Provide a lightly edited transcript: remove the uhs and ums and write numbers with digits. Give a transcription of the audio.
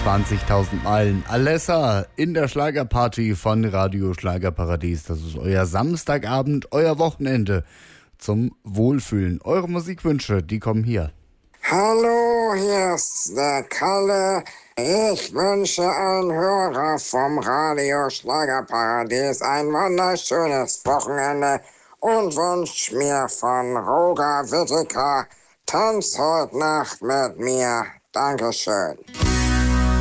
20.000 Meilen. Alessa in der Schlagerparty von Radio Schlagerparadies. Das ist euer Samstagabend, euer Wochenende zum Wohlfühlen. Eure Musikwünsche, die kommen hier. Hallo, hier ist der Kalle. Ich wünsche allen Hörer vom Radio Schlagerparadies ein wunderschönes Wochenende und wünsche mir von Roger Whittaker: Tanz heute Nacht mit mir. Dankeschön.